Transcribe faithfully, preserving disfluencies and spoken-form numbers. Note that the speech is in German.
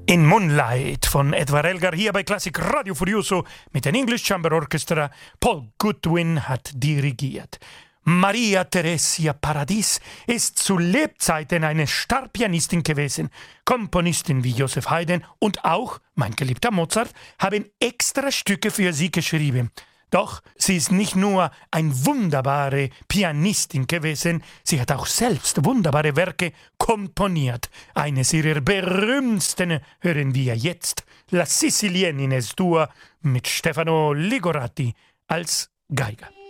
In Moonlight von Edward Elgar hier bei Klassik Radio Furioso mit dem English Chamber Orchestra. Paul Goodwin hat dirigiert. Maria Theresia Paradis ist zu Lebzeiten eine Starpianistin gewesen. Komponisten wie Joseph Haydn und auch mein geliebter Mozart haben extra Stücke für sie geschrieben. Doch sie ist nicht nur eine wunderbare Pianistin gewesen, sie hat auch selbst wunderbare Werke komponiert. Eines ihrer berühmtesten hören wir jetzt, La Sicilienne in Es Dur mit Stefano Ligorati als Geiger.